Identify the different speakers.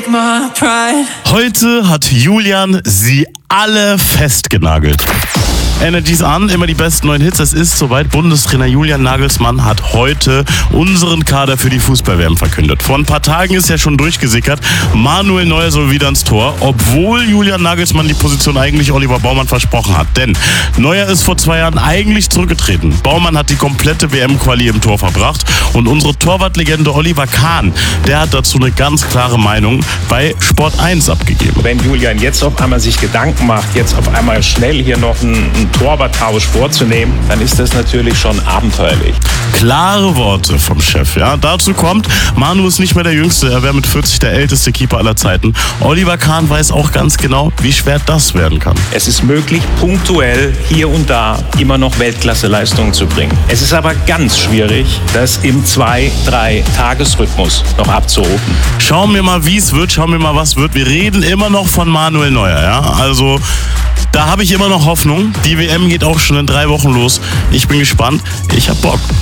Speaker 1: take my pride.
Speaker 2: Heute hat Julian sie alle festgenagelt. Energy's an, immer die besten neuen Hits. Es ist soweit. Bundestrainer Julian Nagelsmann hat heute unseren Kader für die Fußball-WM verkündet. Vor ein paar Tagen ist ja schon durchgesickert, Manuel Neuer soll wieder ins Tor, obwohl Julian Nagelsmann die Position eigentlich Oliver Baumann versprochen hat. Denn Neuer ist vor 2 Jahren eigentlich zurückgetreten. Baumann hat die komplette WM-Quali im Tor verbracht und unsere Torwartlegende Oliver Kahn, der hat dazu eine ganz klare Meinung bei Sport 1 abgegeben.
Speaker 3: Wenn Julian jetzt auf einmal sich Gedanken macht, jetzt auf einmal schnell hier noch einen Torwarttausch vorzunehmen, dann ist das natürlich schon abenteuerlich.
Speaker 2: Klare Worte vom Chef, ja. Dazu kommt, Manu ist nicht mehr der Jüngste, er wäre mit 40 der älteste Keeper aller Zeiten. Oliver Kahn weiß auch ganz genau, wie schwer das werden kann.
Speaker 3: Es ist möglich, punktuell hier und da immer noch Weltklasse-Leistungen zu bringen. Es ist aber ganz schwierig, das im 2-3 Tagesrhythmus noch abzurufen.
Speaker 2: Schauen wir mal, wie es wird, schauen wir mal, was wird. Wir reden immer noch von Manuel Neuer, ja. Also, da habe ich immer noch Hoffnung. Die WM geht auch schon in 3 Wochen los. Ich bin gespannt. Ich hab Bock.